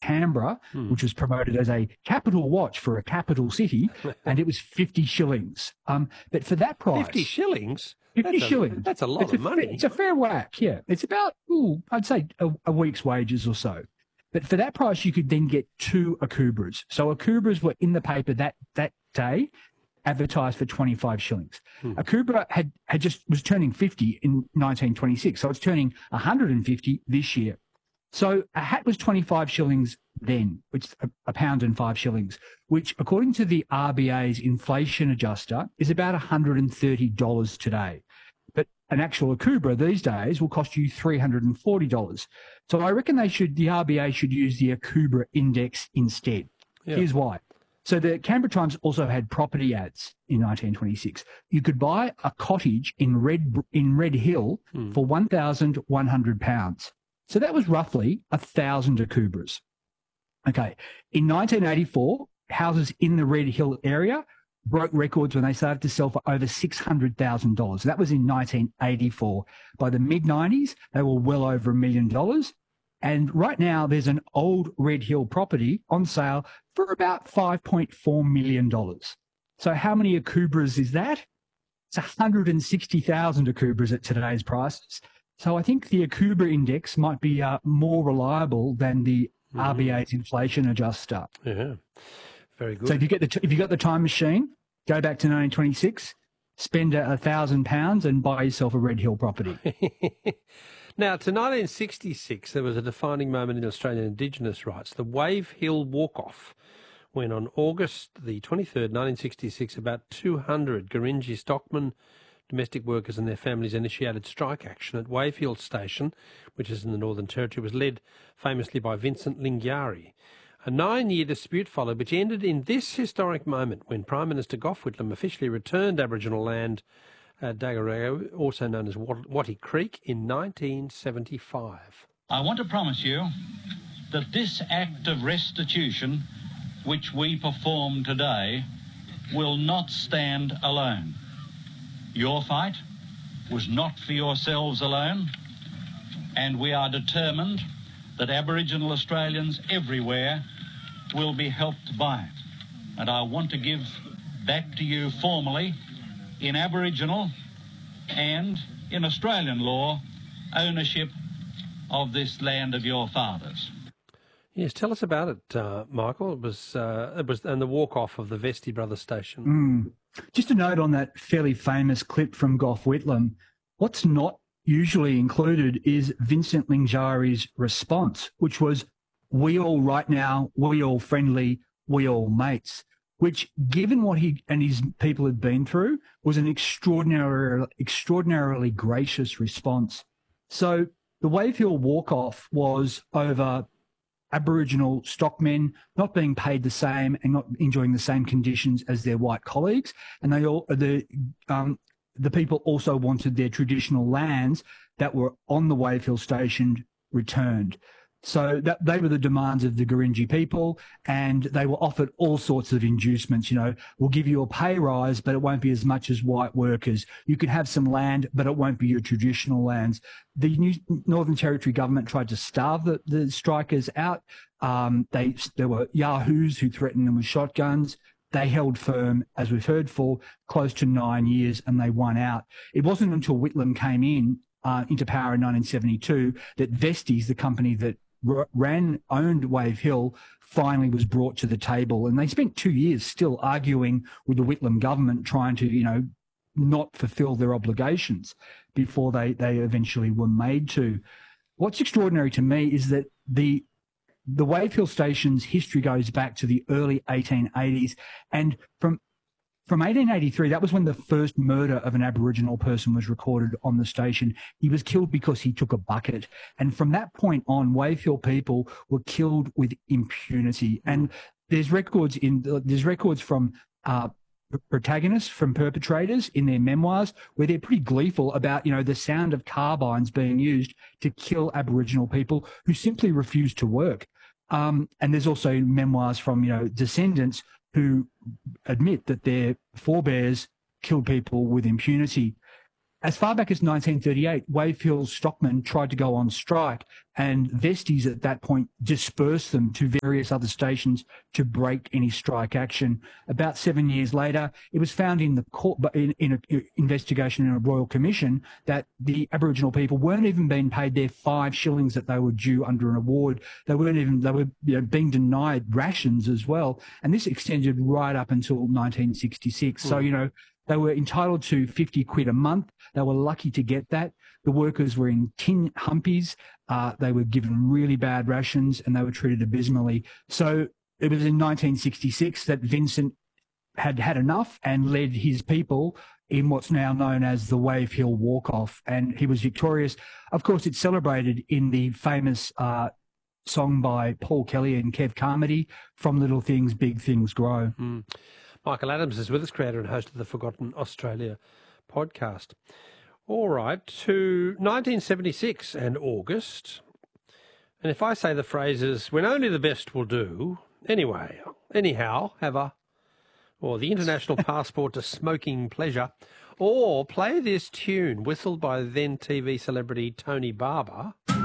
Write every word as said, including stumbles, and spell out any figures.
Canberra, Hmm. which was promoted as a capital watch for a capital city, and it was fifty shillings. Um, but for that price, Fifty shillings. fifty That's a, shillings. That's a lot it's of a money. Fair, it's a fair whack. Yeah, it's about ooh, I'd say a, a week's wages or so. But for that price, you could then get two Akubras. So Akubras were in the paper that that day, advertised for twenty-five shillings. Hmm. Akubra had, had just was turning fifty in nineteen twenty-six, so it's turning one hundred fifty this year. So a hat was twenty-five shillings then, which is a, a pound and five shillings, which according to the R B A's inflation adjuster is about one hundred thirty dollars today. But an actual Akubra these days will cost you three hundred forty dollars. So I reckon they should, the R B A should use the Akubra index instead. Yeah. Here's why. So the Canberra Times also had property ads in nineteen twenty-six. You could buy a cottage in Red in Red Hill Hmm. for one thousand one hundred pounds. So that was roughly a thousand Akubras. Okay. In nineteen eighty-four, houses in the Red Hill area broke records when they started to sell for over six hundred thousand dollars. That was in nineteen eighty-four. By the mid nineties, they were well over a million dollars. And right now, there's an old Red Hill property on sale for about five point four million dollars. So how many Akubras is that? It's one hundred sixty thousand Akubras at today's prices. So I think the Akubra index might be uh, more reliable than the Mm-hmm. R B A's inflation adjuster. Yeah, very good. So if you get the t- if you got the time machine, go back to nineteen twenty-six, spend a, a thousand pounds and buy yourself a Red Hill property. Now, to nineteen sixty-six, there was a defining moment in Australian Indigenous rights, the Wave Hill Walk-Off, when on August the twenty-third, nineteen sixty-six, about two hundred Gurindji stockmen, domestic workers and their families initiated strike action at Wave Hill Station, which is in the Northern Territory, was led famously by Vincent Lingiari. A nine-year dispute followed, which ended in this historic moment when Prime Minister Gough Whitlam officially returned Aboriginal land at Dagarago, also known as Wat- Wattie Creek, in nineteen seventy-five. I want to promise you that this act of restitution, which we perform today, will not stand alone. Your fight was not for yourselves alone, and we are determined that Aboriginal Australians everywhere will be helped by it. And I want to give back to you formally, in Aboriginal and in Australian law, ownership of this land of your fathers. Yes, tell us about it, uh, Michael. It was, uh, it was, and the walk-off of the Vesti Brothers station. Mm. Just a note on that fairly famous clip from Gough Whitlam. What's not usually included is Vincent Lingiari's response, which was, "We all right now, we all friendly, we all mates," which, given what he and his people had been through, was an extraordinary, extraordinarily gracious response. So the Wave Hill walk-off was over Aboriginal stockmen not being paid the same and not enjoying the same conditions as their white colleagues, and they all the um, the people also wanted their traditional lands that were on the Wave Hill station returned. So that they were the demands of the Gurindji people, and they were offered all sorts of inducements. You know, we'll give you a pay rise, but it won't be as much as white workers. You can have some land, but it won't be your traditional lands. The New Northern Territory government tried to starve the, the strikers out. Um, they there were yahoos who threatened them with shotguns. They held firm, as we've heard, for close to nine years, and they won out. It wasn't until Whitlam came in uh, into power in nineteen seventy-two that Vesties, the company that ran, owned Wave Hill, finally was brought to the table. And they spent two years still arguing with the Whitlam government, trying to, you know, not fulfill their obligations before they, they eventually were made to. What's extraordinary to me is that the the Wave Hill station's history goes back to the early eighteen eighties. And from From eighteen eighty-three, that was when the first murder of an Aboriginal person was recorded on the station. He was killed because he took a bucket. And from that point on, Wave Hill people were killed with impunity. And there's records in there's records from uh, protagonists, from perpetrators in their memoirs, where they're pretty gleeful about, you know, the sound of carbines being used to kill Aboriginal people who simply refused to work. Um, and there's also memoirs from, you know, descendants who admit that their forebears killed people with impunity. as far back as nineteen thirty-eight, Wave Hill stockmen tried to go on strike, and Vesties at that point dispersed them to various other stations to break any strike action. About seven years later, it was found in the court, in, in an investigation in a royal commission, that the Aboriginal people weren't even being paid their five shillings that they were due under an award. They weren't even, they were you know, being denied rations as well. And this extended right up until nineteen sixty-six. Mm. So, you know, they were entitled to fifty quid a month. They were lucky to get that. The workers were in tin humpies. Uh, they were given really bad rations and they were treated abysmally. So it was in nineteen sixty-six that Vincent had had enough and led his people in what's now known as the Wave Hill Walk-Off. And he was victorious. Of course, it's celebrated in the famous uh, song by Paul Kelly and Kev Carmody, From Little Things, Big Things Grow. Mm. Michael Adams is with us, creator and host of the Forgotten Australia podcast. All right, to nineteen seventy-six and August. And if I say the phrases, when only the best will do, anyway, anyhow, have a, or the international passport to smoking pleasure, or play this tune, whistled by then T V celebrity Tony Barber.